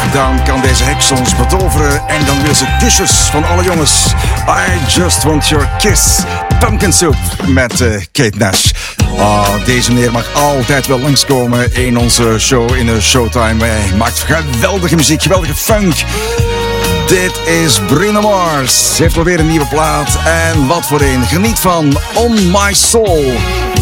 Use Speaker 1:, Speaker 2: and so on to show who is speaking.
Speaker 1: Dan kan deze heks ons betoveren en dan wil ze kusjes van alle jongens. I Just Want Your Kiss. Pumpkin Soup met Kate Nash. Deze meneer mag altijd wel langskomen in onze show, in de Showtime. Hij maakt geweldige muziek, geweldige funk. Dit is Bruno Mars. Heeft alweer een nieuwe plaat. En wat voor een. Geniet van On My Soul.